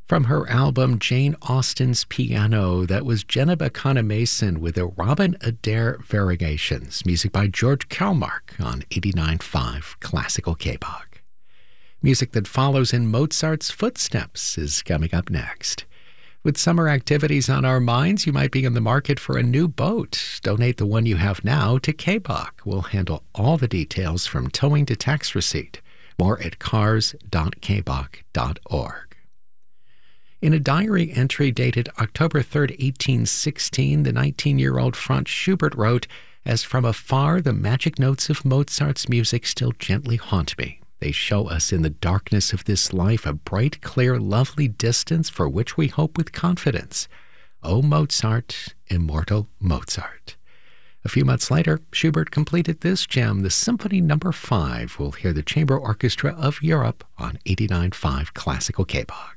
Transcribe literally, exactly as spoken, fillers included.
From her album Jane Austen's Piano, that was Jenna Bacana Mason with the Robin Adair Variegations, music by George Kalmark on eighty-nine point five Classical K-Bach. Music that follows in Mozart's footsteps is coming up next. With summer activities on our minds, you might be in the market for a new boat. Donate the one you have now to K-Bach. We'll handle all the details from towing to tax receipt. More at cars dot k bach dot org. In a diary entry dated October third, eighteen sixteen, the nineteen-year-old Franz Schubert wrote, "As from afar the magic notes of Mozart's music still gently haunt me. They show us in the darkness of this life a bright, clear, lovely distance for which we hope with confidence. O Mozart, immortal Mozart." A few months later, Schubert completed this gem, the Symphony Number five. We'll hear the Chamber Orchestra of Europe on eighty-nine point five Classical K-Bach.